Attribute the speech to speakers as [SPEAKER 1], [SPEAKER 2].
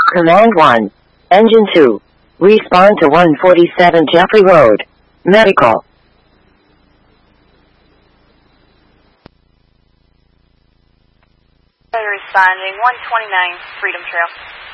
[SPEAKER 1] Command 1. Engine 2. Respond to 147 Jeffrey Road. Medical.
[SPEAKER 2] Responding 129 Freedom Trail.